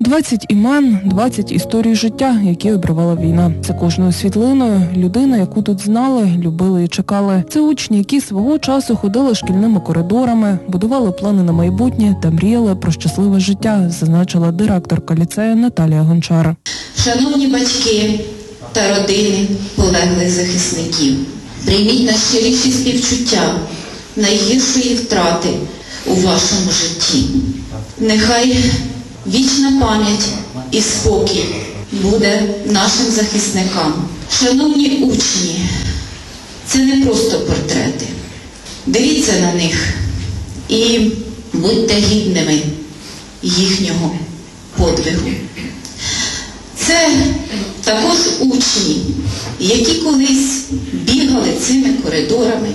20 імен, 20 історій життя, які обривала війна. За кожною світлиною людина, яку тут знали, любили і чекали. Це учні, які свого часу ходили шкільними коридорами, будували плани на майбутнє та мріяли про щасливе життя, зазначила директорка ліцею Наталія Гончар. Шановні батьки та родини полеглих захисників, прийміть найщиріші співчуття найгіршої втрати у вашому житті. Нехай вічна пам'ять і спокій буде нашим захисникам. Шановні учні, це не просто портрети. Дивіться на них і будьте гідними їхнього подвигу. Це також учні, які колись бігали цими коридорами,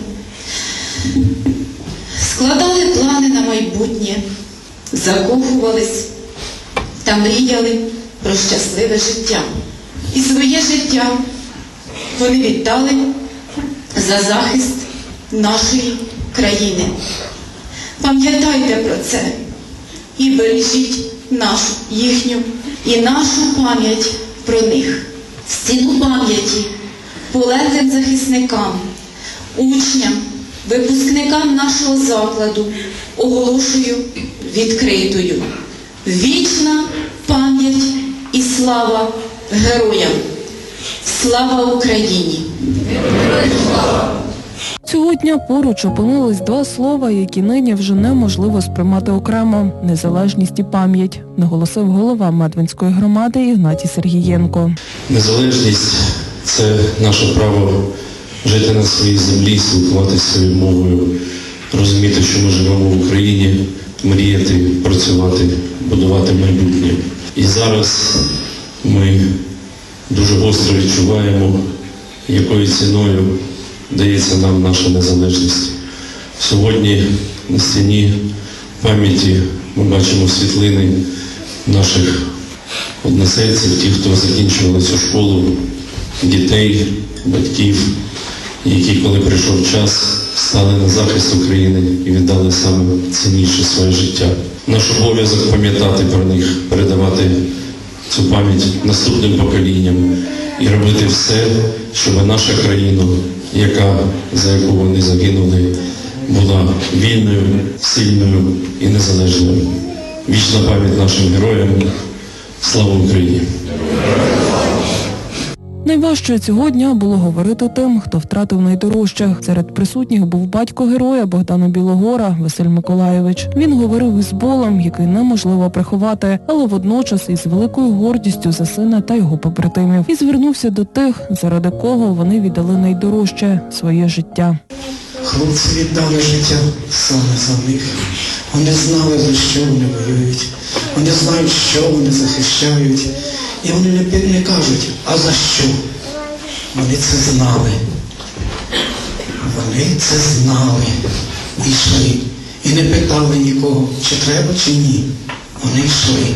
складали плани на майбутнє, закохувались та мріяли про щасливе життя. І своє життя вони віддали за захист нашої країни. Пам'ятайте про це і бережіть їхню і нашу пам'ять про них. Стіну пам'яті полеглим захисникам, учням, випускникам нашого закладу оголошую відкритою. Вічна пам'ять і слава героям! Слава Україні! Цього дня поруч опинились два слова, які нині вже неможливо сприймати окремо – незалежність і пам'ять, наголосив голова Медвинської громади Ігнатій Сергієнко. Незалежність – це наше право жити на своїй землі, спілкуватися своєю мовою, розуміти, що ми живемо в Україні, мріяти, працювати, будувати майбутнє. І зараз ми дуже гостро відчуваємо, якою ціною дається нам наша незалежність. Сьогодні на стіні пам'яті ми бачимо світлини наших односельців, тих, хто закінчували цю школу, дітей, батьків, які, коли прийшов час, стали на захист України і віддали саме цінніше своє життя. Наш обов'язок пам'ятати про них, передавати цю пам'ять наступним поколінням і робити все, щоб наша країна, за яку вони загинули, була вільною, сильною і незалежною. Вічна пам'ять нашим героям. Слава Україні! Найважче цього дня було говорити тим, хто втратив найдорожчих. Серед присутніх був батько героя Богдана Білогора Василь Миколайович. Він говорив із болем, який неможливо приховати, але водночас із великою гордістю за сина та його побратимів. І звернувся до тих, заради кого вони віддали найдорожче – своє життя. Хлопці віддали життя саме за них. Вони знали, за що вони воюють. Вони знають, що вони захищають. І вони не кажуть, а за що? Вони це знали. Вони це знали. І йшли. І не питали нікого, чи треба, чи ні. Вони йшли.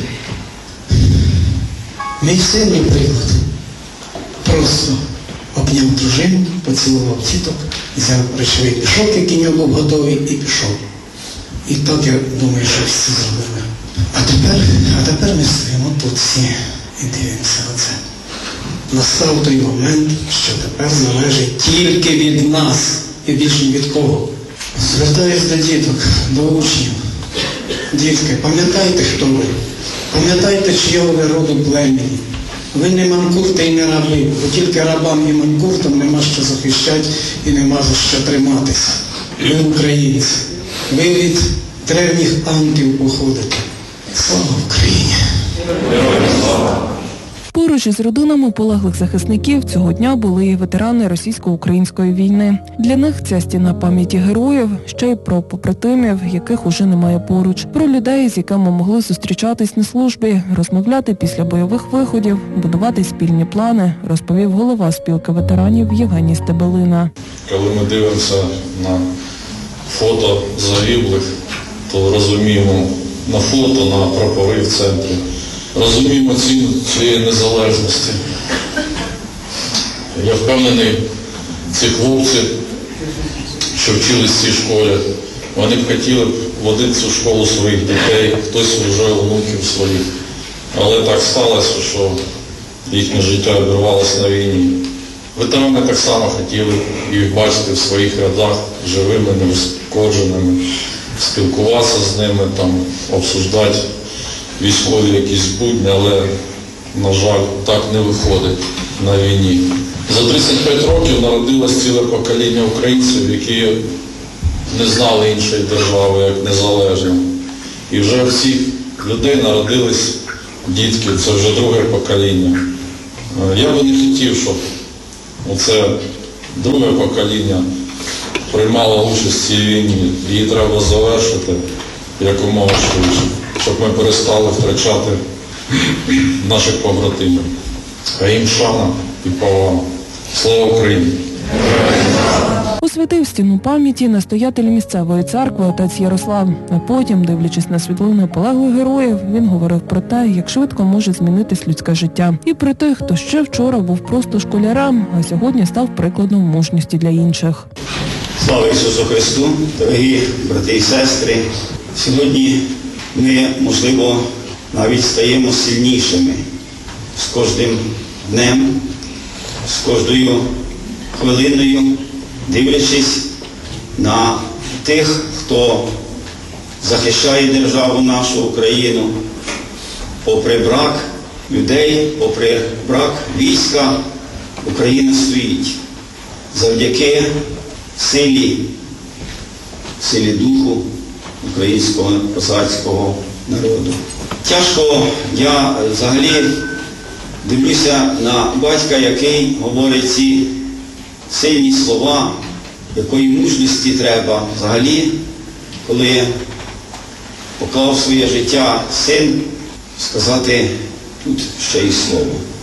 Мій син, приклад, просто обняв дружину, поцілував діток, взяв речовий пішов, який не був готовий, і пішов. І так, я думаю, що всі зробили. А тепер ми стоїмо тут всі. І дивимося на це. Настав той момент, що тепер залежить тільки від нас і більше ні від кого. Звертаюсь до діток, до учнів. Дітки, пам'ятайте, хто ви. Пам'ятайте, чийого ви роду племені. Ви не манкурти і не раби, бо тільки рабам і манкуртам нема що захищати і нема за що триматися. Ви українці. Ви від древніх ангелів походите. Слава Україні! Поруч із родинами полеглих захисників цього дня були і ветерани російсько-української війни. Для них ця стіна пам'яті героїв, ще й про побратимів, яких уже немає поруч. Про людей, з якими могли зустрічатись на службі, розмовляти після бойових виходів, будувати спільні плани, розповів голова спілки ветеранів Євгеній Стебелина. Коли ми дивимося на фото загиблих, то розуміємо на фото, на прапори в центрі, розуміємо ціну цієї незалежності. Я впевнений, ці хлопці, що вчились в цій школі, вони б хотіли б водити цю школу своїх дітей, хтось вже онуків своїх. Але так сталося, що їхнє життя обірвалося на війні. Ветерани так само хотіли їх бачити в своїх рядах живими, неушкодженими, спілкуватися з ними, там, обсуждати військові якісь будні, але, на жаль, так не виходить на війні. За 35 років народилось ціле покоління українців, які не знали іншої держави, як незалежні. І вже в цих людей народились дітки, це вже друге покоління. Я би не хотів, щоб оце друге покоління приймало участь в цій війні. Її треба завершити якомога швидше, щоб ми перестали втрачати наших побратимів. А їм шана і повага. Слава Україні! Освятив стіну пам'яті настоятель місцевої церкви отець Ярослав. А потім, дивлячись на світлини полеглих героїв, він говорив про те, як швидко може змінитись людське життя. І про тих, хто ще вчора був просто школярем, а сьогодні став прикладом мужності для інших. Слава Ісусу Христу, дорогі брати і сестри! Сьогодні ми, можливо, навіть стаємо сильнішими з кожним днем, з кожною хвилиною, дивлячись на тих, хто захищає державу нашу Україну, попри брак людей, попри брак війська, Україна стоїть. Завдяки силі духу українського козацького народу. Тяжко, я взагалі дивлюся на батька, який говорить ці сильні слова, якої мужності треба взагалі, коли поклав своє життя син, сказати тут ще й слово.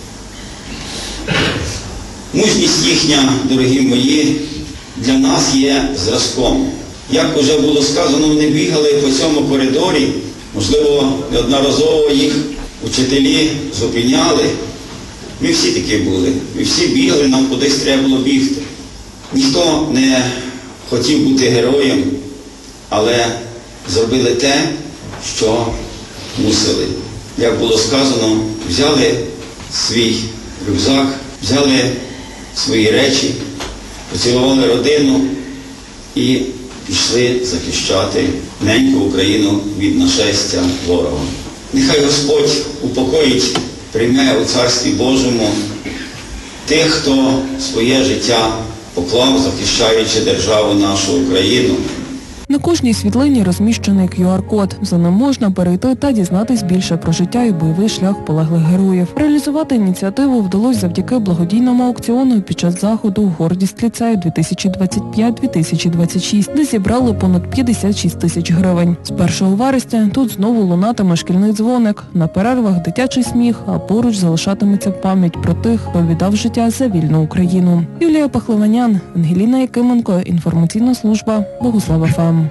Мужність їхня, дорогі мої, для нас є зразком. Як вже було сказано, вони бігали по цьому коридорі, можливо, неодноразово їх учителі зупиняли. Ми всі такі були, ми всі бігали, нам кудись треба було бігти. Ніхто не хотів бути героєм, але зробили те, що мусили. Як було сказано, взяли свій рюкзак, взяли свої речі, поцілували родину і пішли захищати неньку Україну від нашестя ворога. Нехай Господь упокоїть, прийме у Царстві Божому тих, хто своє життя поклав, захищаючи державу нашу Україну. На кожній світлині розміщений QR-код. За ним можна перейти та дізнатись більше про життя і бойовий шлях полеглих героїв. Реалізувати ініціативу вдалося завдяки благодійному аукціону під час заходу «Гордість ліцею 2025-2026», де зібрали понад 56 тисяч гривень. З 1 вересня тут знову лунатиме шкільний дзвоник. На перервах дитячий сміх, а поруч залишатиметься пам'ять про тих, хто віддав життя за вільну Україну. Юлія Пахливанян, Ангеліна Якименко, інформаційна служба Богуслав ФМ.